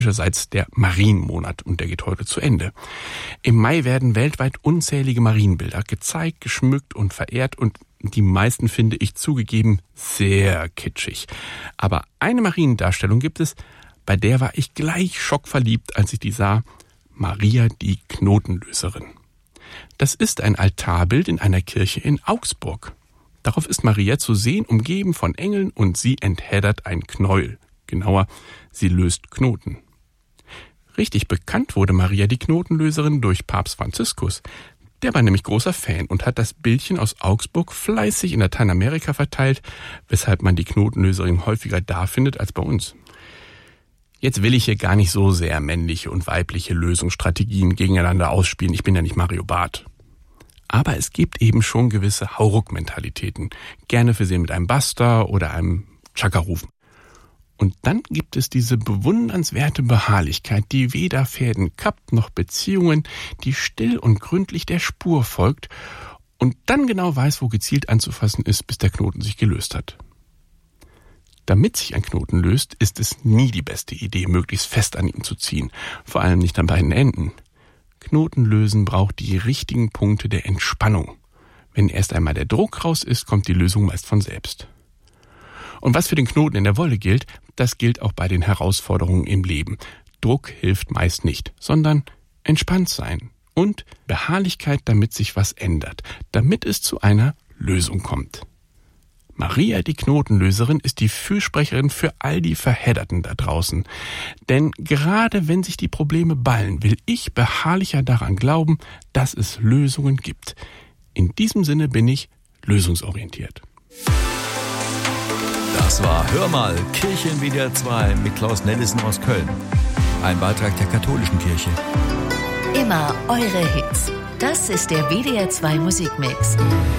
der Marienmonat und der geht heute zu Ende. Im Mai werden weltweit unzählige Marienbilder gezeigt, geschmückt und verehrt und die meisten finde ich zugegeben sehr kitschig. Aber eine Mariendarstellung gibt es, bei der war ich gleich schockverliebt, als ich die sah. Maria die Knotenlöserin. Das ist ein Altarbild in einer Kirche in Augsburg. Darauf ist Maria zu sehen, umgeben von Engeln und sie entheddert ein Knäuel. Genauer, sie löst Knoten. Richtig bekannt wurde Maria die Knotenlöserin durch Papst Franziskus. Der war nämlich großer Fan und hat das Bildchen aus Augsburg fleißig in Lateinamerika verteilt, weshalb man die Knotenlöserin häufiger da findet als bei uns. Jetzt will ich hier gar nicht so sehr männliche und weibliche Lösungsstrategien gegeneinander ausspielen. Ich bin ja nicht Mario Barth. Aber es gibt eben schon gewisse Hauruck-Mentalitäten. Gerne versehen mit einem Basta oder einem Chaka-Rufen. Und dann gibt es diese bewundernswerte Beharrlichkeit, die weder Fäden kappt noch Beziehungen, die still und gründlich der Spur folgt und dann genau weiß, wo gezielt anzufassen ist, bis der Knoten sich gelöst hat. Damit sich ein Knoten löst, ist es nie die beste Idee, möglichst fest an ihn zu ziehen, vor allem nicht an beiden Enden. Knoten lösen braucht die richtigen Punkte der Entspannung. Wenn erst einmal der Druck raus ist, kommt die Lösung meist von selbst. Und was für den Knoten in der Wolle gilt, das gilt auch bei den Herausforderungen im Leben. Druck hilft meist nicht, sondern entspannt sein und Beharrlichkeit, damit sich was ändert, damit es zu einer Lösung kommt. Maria die Knotenlöserin ist die Fürsprecherin für all die Verhedderten da draußen. Denn gerade wenn sich die Probleme ballen, will ich beharrlicher daran glauben, dass es Lösungen gibt. In diesem Sinne bin ich lösungsorientiert. Das war Hör mal, Kirche in WDR 2 mit Klaus Nellison aus Köln. Ein Beitrag der katholischen Kirche. Immer eure Hits. Das ist der WDR 2 Musikmix.